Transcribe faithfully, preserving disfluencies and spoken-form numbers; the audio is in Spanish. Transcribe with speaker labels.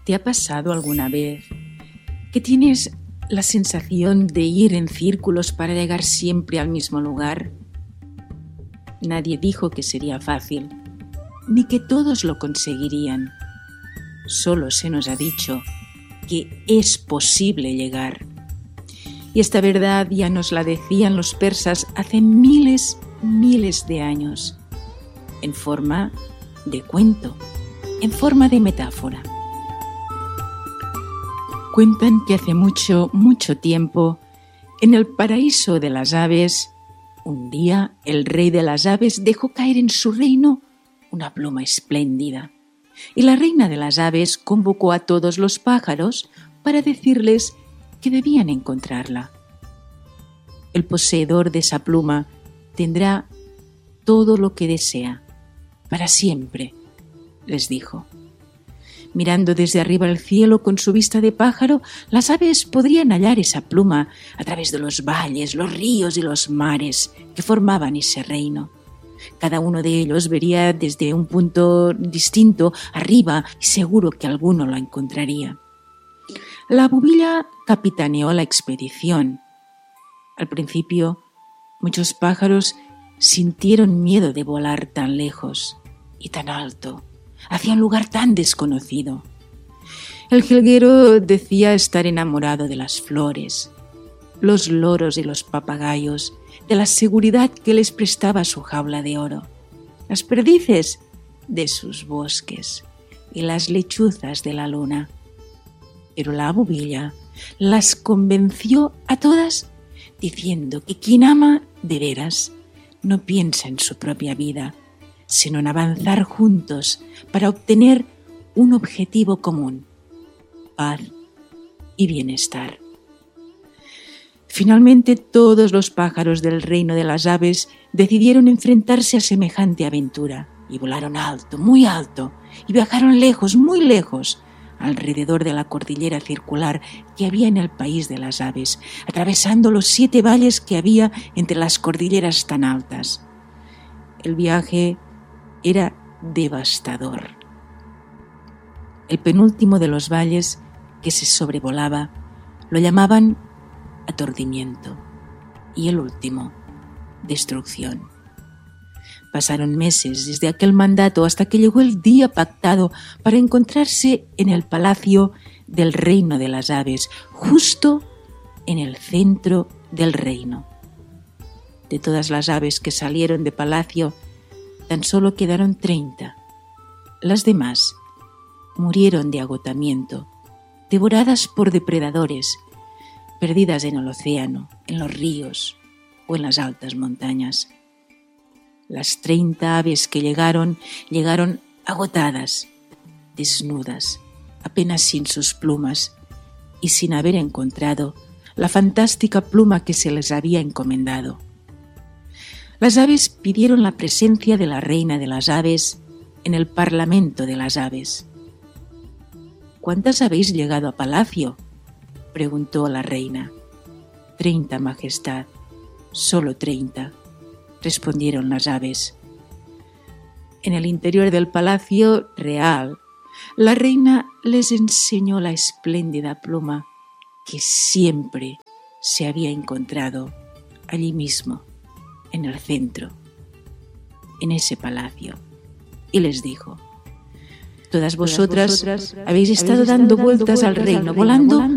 Speaker 1: ¿Te ha pasado alguna vez que tienes la sensación de ir en círculos para llegar siempre al mismo lugar? Nadie dijo que sería fácil, ni que todos lo conseguirían. Solo se nos ha dicho que es posible llegar. Y esta verdad ya nos la decían los persas hace miles, miles de años, en forma de cuento, en forma de metáfora. Cuentan que hace mucho, mucho tiempo, en el paraíso de las aves, un día el rey de las aves dejó caer en su reino una pluma espléndida, y la reina de las aves convocó a todos los pájaros para decirles que debían encontrarla. El poseedor de esa pluma tendrá todo lo que desea, para siempre, les dijo. Mirando desde arriba al cielo con su vista de pájaro, las aves podrían hallar esa pluma a través de los valles, los ríos y los mares que formaban ese reino. Cada uno de ellos vería desde un punto distinto arriba y seguro que alguno la encontraría. La bubilla capitaneó la expedición. Al principio, muchos pájaros sintieron miedo de volar tan lejos y tan alto, hacia un lugar tan desconocido. El jilguero decía estar enamorado de las flores, los loros y los papagayos, de la seguridad que les prestaba su jaula de oro, las perdices de sus bosques y las lechuzas de la luna. Pero la bubilla las convenció a todas diciendo que quien ama de veras no piensa en su propia vida, sino en avanzar juntos para obtener un objetivo común, paz y bienestar. Finalmente todos los pájaros del reino de las aves decidieron enfrentarse a semejante aventura y volaron alto, muy alto, y viajaron lejos, muy lejos, alrededor de la cordillera circular que había en el país de las aves, atravesando los siete valles que había entre las cordilleras tan altas. El viaje era devastador. El penúltimo de los valles que se sobrevolaba lo llamaban aturdimiento y el último, destrucción. Pasaron meses desde aquel mandato hasta que llegó el día pactado para encontrarse en el palacio del reino de las aves, justo en el centro del reino. De todas las aves que salieron de palacio, tan solo quedaron treinta. Las demás murieron de agotamiento, devoradas por depredadores, perdidas en el océano, en los ríos o en las altas montañas. Las treinta aves que llegaron, llegaron agotadas, desnudas, apenas sin sus plumas y sin haber encontrado la fantástica pluma que se les había encomendado. Las aves pidieron la presencia de la reina de las aves en el parlamento de las aves. ¿Cuántas habéis llegado a palacio?, preguntó la reina. Treinta, majestad, solo treinta, respondieron las aves. En el interior del palacio real, la reina les enseñó la espléndida pluma que siempre se había encontrado allí mismo, en el centro, en ese palacio, y les dijo: todas vosotras habéis estado dando vueltas al reino, volando